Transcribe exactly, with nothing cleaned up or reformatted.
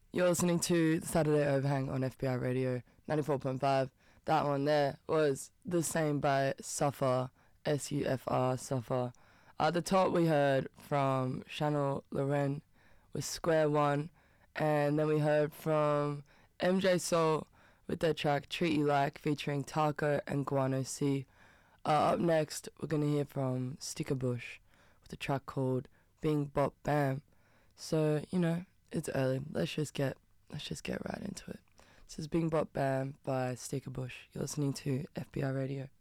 You're listening to the Saturday Overhang on F B I Radio ninety-four point five. That one there was The Same by Suffer, S U F R, Suffer. At the top we heard from Chanel Loren with Square One, and then we heard from M J Soul with their track Treat You Like featuring Taco and Guano C. Uh, up next we're going to hear from Sticker Bush with a track called Bing Bop Bam. So, you know, it's early. Let's just get let's just get right into it. This is Bing Bop Bam by Sticker Bush. You're listening to F B I Radio.